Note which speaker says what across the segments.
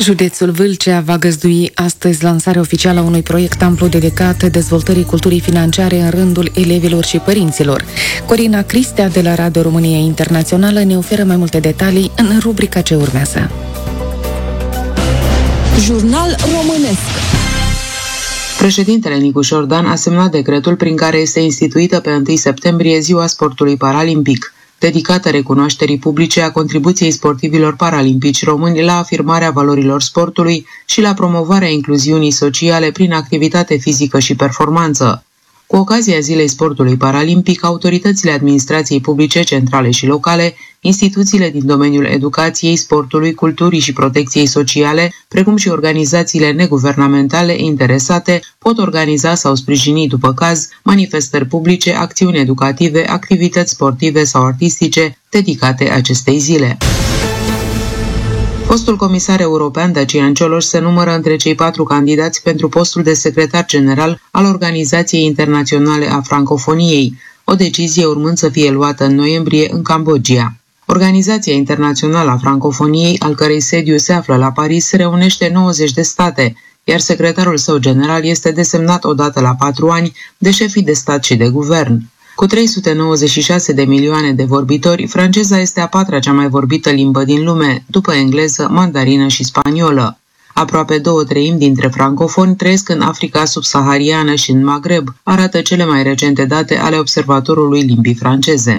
Speaker 1: Județul Vâlcea va găzdui astăzi lansarea oficială a unui proiect amplu dedicat dezvoltării culturii financiare în rândul elevilor și părinților. Corina Cristea de la Radio România Internațională ne oferă mai multe detalii în rubrica ce urmează.
Speaker 2: Jurnal românesc.
Speaker 3: Președintele Nicu Șordan a semnat decretul prin care este instituită pe 1 septembrie Ziua Sportului Paralimpic, dedicată recunoașterii publice a contribuției sportivilor paralimpici români la afirmarea valorilor sportului și la promovarea incluziunii sociale prin activitate fizică și performanță. Cu ocazia Zilei Sportului Paralimpic, autoritățile administrației publice centrale și locale, instituțiile din domeniul educației, sportului, culturii și protecției sociale, precum și organizațiile neguvernamentale interesate, pot organiza sau sprijini, după caz, manifestări publice, acțiuni educative, activități sportive sau artistice dedicate acestei zile. Fostul comisar european Dacian Cioloș se numără între cei 4 candidați pentru postul de secretar general al Organizației Internaționale a Francofoniei, o decizie urmând să fie luată în noiembrie în Cambodgia. Organizația Internațională a Francofoniei, al cărei sediu se află la Paris, reunește 90 de state, iar secretarul său general este desemnat odată la 4 ani de șefii de stat și de guvern. Cu 396 de milioane de vorbitori, franceza este a 4-a cea mai vorbită limbă din lume, după engleză, mandarină și spaniolă. Aproape 2/3 dintre francofoni trăiesc în Africa subsahariană și în Maghreb, arată cele mai recente date ale Observatorului Limbii Franceze.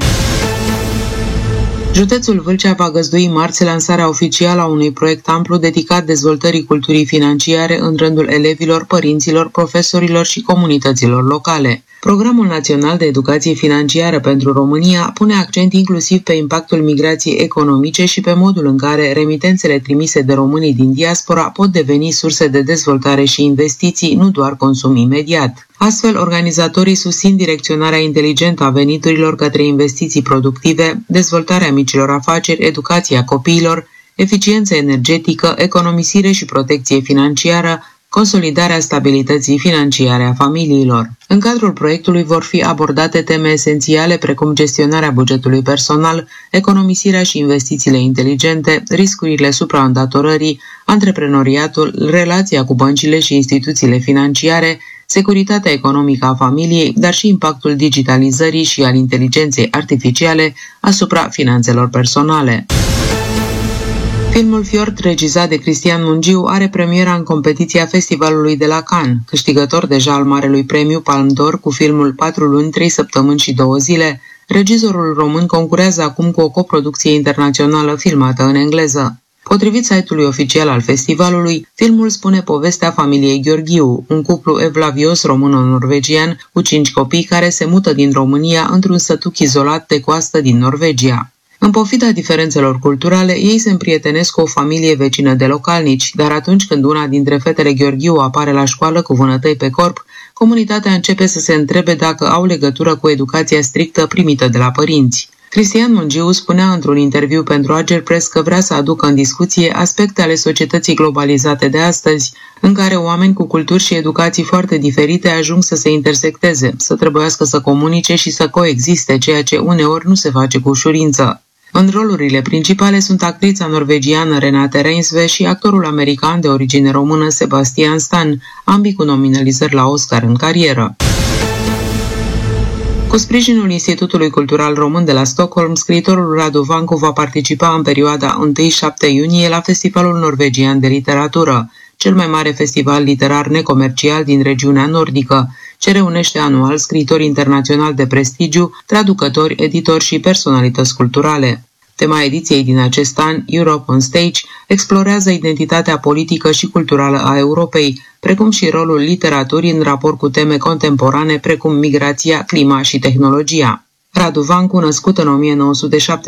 Speaker 3: Județul Vâlcea va găzdui marți lansarea oficială a unui proiect amplu dedicat dezvoltării culturii financiare în rândul elevilor, părinților, profesorilor și comunităților locale. Programul Național de Educație Financiară pentru România pune accent inclusiv pe impactul migrației economice și pe modul în care remitențele trimise de românii din diaspora pot deveni surse de dezvoltare și investiții, nu doar consum imediat. Astfel, organizatorii susțin direcționarea inteligentă a veniturilor către investiții productive, dezvoltarea micilor afaceri, educația copiilor, eficiență energetică, economisire și protecție financiară, consolidarea stabilității financiare a familiilor. În cadrul proiectului vor fi abordate teme esențiale precum gestionarea bugetului personal, economisirea și investițiile inteligente, riscurile supraîndatorării, antreprenoriatul, relația cu băncile și instituțiile financiare, securitatea economică a familiei, dar și impactul digitalizării și al inteligenței artificiale asupra finanțelor personale. Filmul Fiort, regizat de Cristian Mungiu, are premiera în competiția Festivalului de la Cannes, câștigător deja al Marelui Premiu Palme d'Or cu filmul 4 luni, 3 săptămâni și 2 zile. Regizorul român concurează acum cu o coproducție internațională filmată în engleză. Potrivit site-ului oficial al festivalului, filmul spune povestea familiei Gheorghiu, un cuplu evlavios româno-norvegian cu 5 copii care se mută din România într-un sătuc izolat de coastă din Norvegia. În pofida diferențelor culturale, ei se împrietenesc cu o familie vecină de localnici, dar atunci când una dintre fetele Gheorghiu apare la școală cu vânătăi pe corp, comunitatea începe să se întrebe dacă au legătură cu educația strictă primită de la părinți. Cristian Mungiu spunea într-un interviu pentru Agerpress că vrea să aducă în discuție aspecte ale societății globalizate de astăzi, în care oameni cu culturi și educații foarte diferite ajung să se intersecteze, să trebuiască să comunice și să coexiste, ceea ce uneori nu se face cu ușurință. În rolurile principale sunt actrița norvegiană Renate Reinsve și actorul american de origine română Sebastian Stan, ambii cu nominalizări la Oscar în carieră. Cu sprijinul Institutului Cultural Român de la Stockholm, scriitorul Radu Vancu va participa în perioada 1-7 iunie la Festivalul Norvegian de Literatură, cel mai mare festival literar necomercial din regiunea nordică, ce reunește anual scriitori internaționali de prestigiu, traducători, editori și personalități culturale. Tema ediției din acest an, Europe on Stage, explorează identitatea politică și culturală a Europei, precum și rolul literaturii în raport cu teme contemporane precum migrația, clima și tehnologia. Radu Vancu, născut în 1970,